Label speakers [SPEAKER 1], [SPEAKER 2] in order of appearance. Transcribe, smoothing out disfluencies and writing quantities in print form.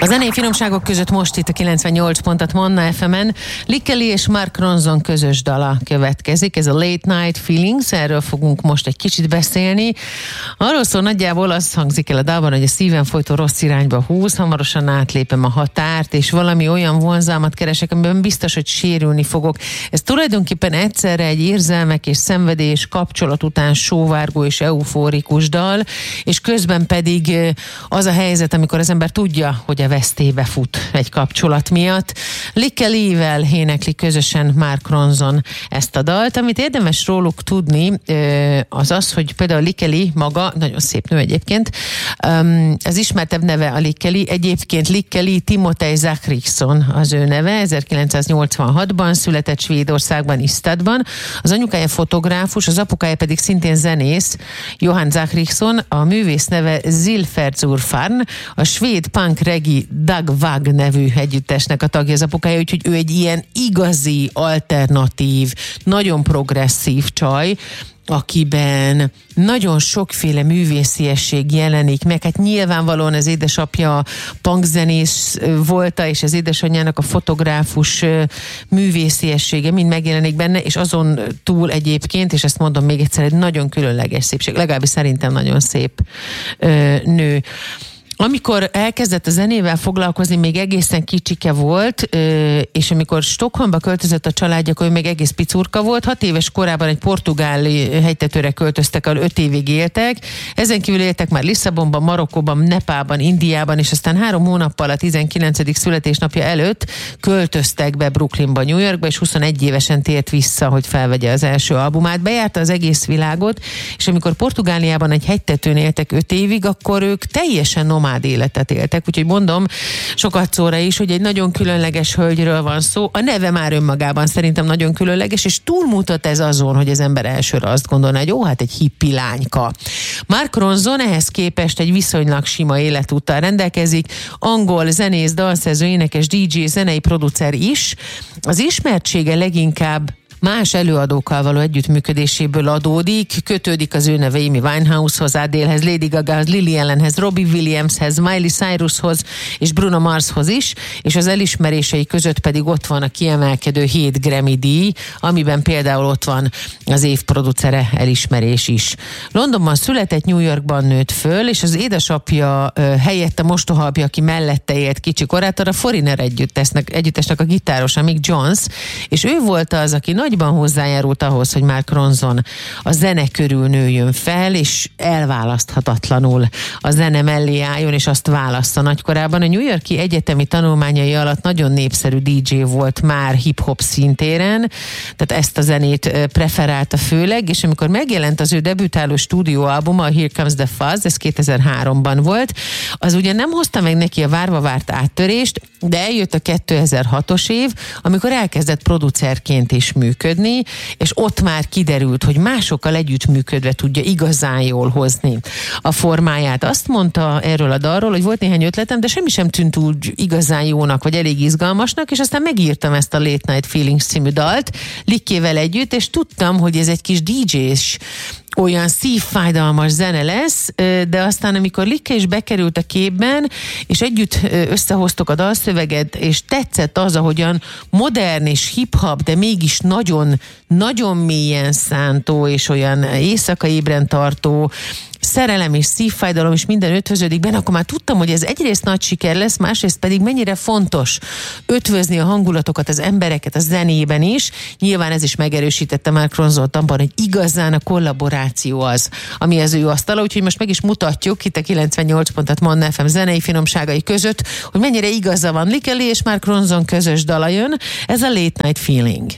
[SPEAKER 1] A zenei finomságok között most itt a 98 pontot Manna FM-en Likke Lee és Mark Ronson közös dala következik. Ez a Late Night Feelings, erről fogunk most egy kicsit beszélni. Arról szól nagyjából, az hangzik el a dalban, hogy a szívem folyton rossz irányba húz, hamarosan átlépem a határt, és valami olyan vonzalmat keresek, amiben biztos, hogy sérülni fogok. Ez tulajdonképpen egyszerre egy érzelmek és szenvedés kapcsolat után sóvárgó és eufórikus dal, és közben pedig az a helyzet, amikor az ember tudja, hogy a vesztébe fut egy kapcsolat miatt. Likke Lee-vel énekli közösen Mark Ronson ezt a dalt. Amit érdemes róluk tudni, az az, hogy például Likke Lee maga, nagyon szép nő egyébként, az ismertebb neve a Likke Lee, egyébként Likke Lee Timotej Zachrisson az ő neve, 1986-ban született Svédországban, Ystadban. Az anyukája fotográfus, az apukája pedig szintén zenész, Johan Zachrisson, a művész neve Zilferzur Farn, a svéd punk reggae Dag Vag nevű együttesnek a tagja az apukája, úgyhogy ő egy ilyen igazi, alternatív, nagyon progresszív csaj, akiben nagyon sokféle művésziesség jelenik meg. Hát nyilvánvalóan az édesapja punkzenész volta, és az édesanyjának a fotográfus művésziessége mind megjelenik benne, és azon túl egyébként, és ezt mondom még egyszer, egy nagyon különleges szépség, legalábbis szerintem nagyon szép nő. Amikor elkezdett a zenével foglalkozni, még egészen kicsike volt, és amikor Stockholmba költözött a családja, akkor ő még egész picurka volt. 6 éves korában egy portugál hegytetőre költöztek, ahol 5 évig éltek. Ezen kívül éltek már Lisszabonban, Marokkóban, Nepálban, Indiában, és aztán 3 hónappal a 19. születésnapja előtt költöztek be Brooklynba, New Yorkba, és 21 évesen tért vissza, hogy felvegye az első albumát. Bejárta az egész világot, és amikor Portugáliában egy hegytetőn éltek 5 évig, akkor ők teljesen nomád életet éltek, úgyhogy mondom sokat szóra is, hogy egy nagyon különleges hölgyről van szó. A neve már önmagában szerintem nagyon különleges, és túlmutat ez azon, hogy az ember elsőre azt gondolná, hogy hát egy hippi lányka. Mark Ronson ehhez képest egy viszonylag sima életúttal rendelkezik, angol zenész, dalszerző, énekes, DJ, zenei producer is. Az ismertsége leginkább más előadókkal való együttműködéséből adódik, kötődik az ő neve Amy Winehouse-hoz, Adele-hez, Lady Gaga-hoz, Lily Allenhez, Robbie Williamshez, Miley Cyrushoz és Bruno Marshoz is, és az elismerései között pedig ott van a kiemelkedő 7 Grammy-díj, amiben például ott van az év producere elismerés is. Londonban született, New Yorkban nőtt föl, és az édesapja helyett a mostohaapja, aki mellette élt kicsi korától, a Foreigner együttesnek a gitárosa, Mick Jones, és ő volt az, aki nagyban hozzájárult ahhoz, hogy Mark Ronson a zene körül nőjön fel, és elválaszthatatlanul a zene mellé álljon, és azt válassza nagykorában. A New York-i egyetemi tanulmányai alatt nagyon népszerű DJ volt már hip-hop szintéren, tehát ezt a zenét preferálta főleg, és amikor megjelent az ő debütáló stúdióalbuma, a Here Comes the Fuzz, ez 2003-ban volt, az ugye nem hozta meg neki a várva várt áttörést, de eljött a 2006-os év, amikor elkezdett producerként is működni, és ott már kiderült, hogy másokkal együttműködve tudja igazán jól hozni a formáját. Azt mondta erről a dalról, hogy volt néhány ötletem, de semmi sem tűnt úgy igazán jónak, vagy elég izgalmasnak, és aztán megírtam ezt a Late Night Feelings című dalt Likkével együtt, és tudtam, hogy ez egy kis DJ-s, olyan szívfájdalmas zene lesz, de aztán amikor Likke is bekerült a képben, és együtt összehoztok a dalszöveget, és tetszett az, ahogyan modern és hip-hop, de mégis nagyon, nagyon mélyen szántó, és olyan éjszaka ébren tartó szerelem és szívfájdalom és minden ötvöződik benne, akkor már tudtam, hogy ez egyrészt nagy siker lesz, másrészt pedig mennyire fontos ötvözni a hangulatokat, az embereket a zenében is. Nyilván ez is megerősítette Mark Ronson abban, hogy igazán a kollaboráció az, ami az ő asztala, úgyhogy most meg is mutatjuk itt a 98 pontot Manna FM zenei finomságai között, hogy mennyire igaza van. Likke Lee és Mark Ronson közös dala jön, ez a Late Night Feeling.